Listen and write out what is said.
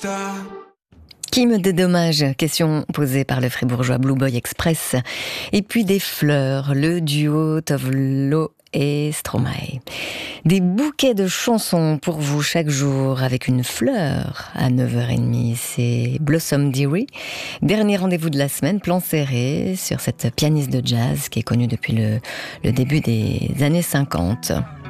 Qui me dédommage? Question posée par le fribourgeois Blue Boy Express. Et puis des fleurs, le duo Tovlo et Stromae. Des bouquets de chansons pour vous chaque jour avec une fleur à 9h30. C'est Blossom Dearie. Dernier rendez-vous de la semaine, plan serré sur cette pianiste de jazz qui est connue depuis le début des années 50.